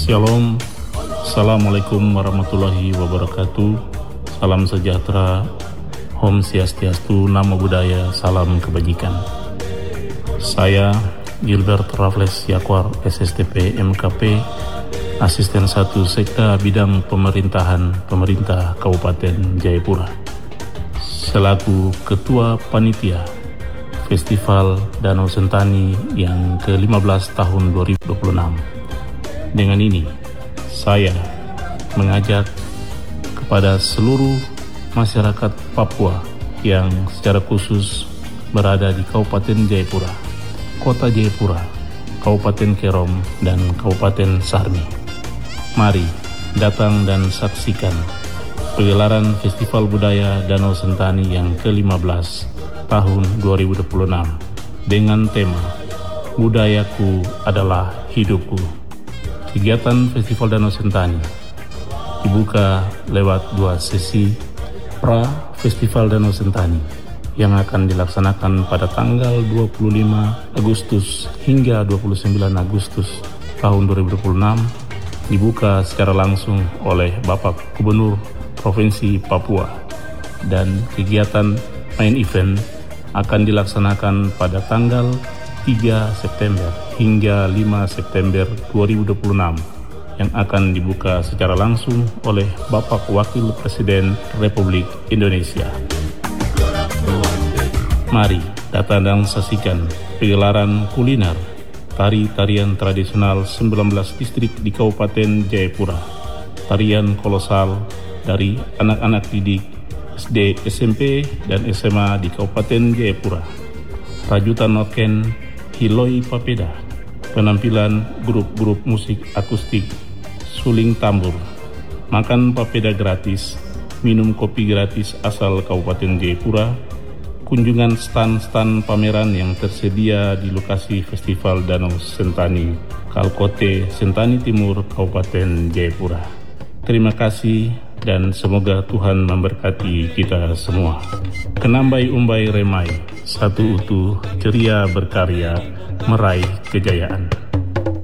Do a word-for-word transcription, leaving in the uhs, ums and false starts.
Shalom, Assalamualaikum warahmatullahi wabarakatuh. Salam sejahtera, Om Swastiastu, Namo Buddhaya, salam kebajikan. Saya Gilbert Raffles Yakwar, S S T P M K P, Asisten satu Sekda Bidang Pemerintahan Pemerintah Kabupaten Jayapura, selaku Ketua Panitia Festival Danau Sentani yang ke lima belas tahun dua ribu dua puluh enam. Dengan ini, saya mengajak kepada seluruh masyarakat Papua yang secara khusus berada di Kabupaten Jayapura, Kota Jayapura, Kabupaten Kerom, dan Kabupaten Sarmi. Mari datang dan saksikan pegelaran Festival Budaya Danau Sentani yang ke lima belas tahun dua ribu dua puluh enam dengan tema Budayaku adalah Hidupku. Kegiatan Festival Danau Sentani dibuka lewat dua sesi pra Festival Danau Sentani yang akan dilaksanakan pada tanggal dua puluh lima Agustus hingga dua puluh sembilan Agustus tahun dua ribu dua puluh enam, dibuka secara langsung oleh Bapak Gubernur Provinsi Papua, dan kegiatan main event akan dilaksanakan pada tanggal tiga September hingga lima September dua ribu dua puluh enam yang akan dibuka secara langsung oleh Bapak Wakil Presiden Republik Indonesia. Mari datang dan saksikan pegelaran kuliner tari-tarian tradisional sembilan belas distrik di Kabupaten Jayapura, tarian kolosal dari anak-anak didik S D, S M P, dan S M A di Kabupaten Jayapura, rajutan orken Hiloi Papeda, penampilan grup-grup musik akustik, suling tambur, makan papeda gratis, minum kopi gratis asal Kabupaten Jayapura, kunjungan stan-stan pameran yang tersedia di lokasi Festival Danau Sentani, Kalkote, Sentani Timur, Kabupaten Jayapura. Terima kasih dan semoga Tuhan memberkati kita semua. Kenambai umbai remai, satu utuh, ceria berkarya, meraih kejayaan.